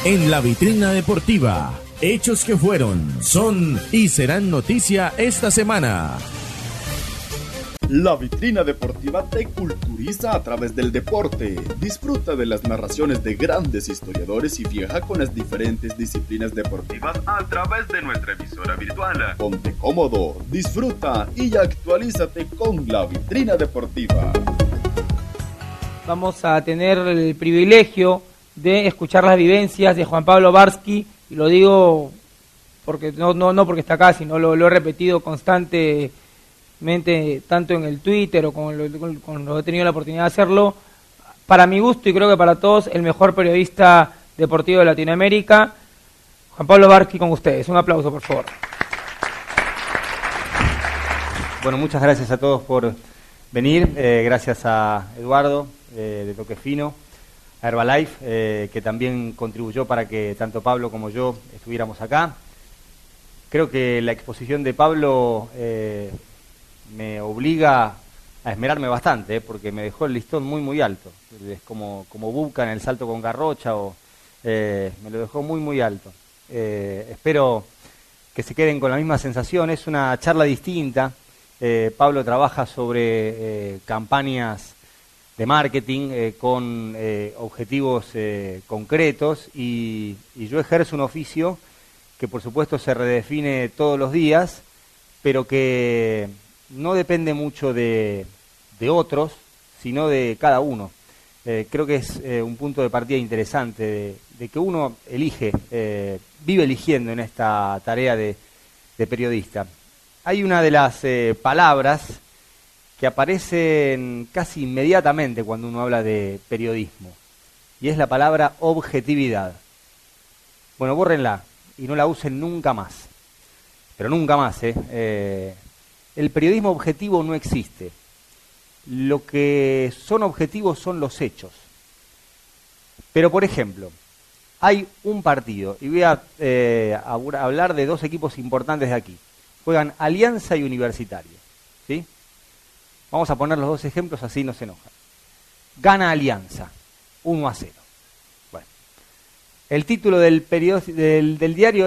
En la vitrina deportiva, hechos que fueron, son y serán noticia esta semana. La vitrina deportiva te culturiza a través del deporte. Disfruta de las narraciones de grandes historiadores y viaja con las diferentes disciplinas deportivas a través de nuestra emisora virtual. Ponte cómodo, disfruta y actualízate con la vitrina deportiva. Vamos a tener el privilegio de escuchar las vivencias de Juan Pablo Barsky, y lo digo porque no porque está acá, sino lo he repetido constantemente, tanto en el Twitter o cuando he tenido la oportunidad de hacerlo. Para mi gusto, y creo que para todos, el mejor periodista deportivo de Latinoamérica. Juan Pablo Barsky, con ustedes. Un aplauso, por favor. Bueno, muchas gracias a todos por venir. Gracias a Eduardo de Toque Fino, a Herbalife, que también contribuyó para que tanto Pablo como yo estuviéramos acá. Creo que la exposición de Pablo me obliga a esmerarme bastante, porque me dejó el listón muy alto. Es como Buca en el salto con Garrocha, me lo dejó muy alto. Espero que se queden con la misma sensación. Es una charla distinta. Pablo trabaja sobre campañas de marketing con objetivos concretos, y yo ejerzo un oficio que por supuesto se redefine todos los días, pero que no depende mucho de otros, sino de cada uno. Creo que es un punto de partida interesante de que uno elige, vive eligiendo en esta tarea de periodista. Hay una de las palabras que aparecen casi inmediatamente cuando uno habla de periodismo, y es la palabra objetividad. Bueno, bórrenla y no la usen nunca más, pero nunca más. El periodismo objetivo no existe. Lo que son objetivos son los hechos. Pero, por ejemplo, hay un partido, y voy a hablar de dos equipos importantes de aquí. Juegan Alianza y Universitario, ¿sí? Vamos a poner los dos ejemplos, así no se enojan. Gana Alianza, 1-0. Bueno, el título del diario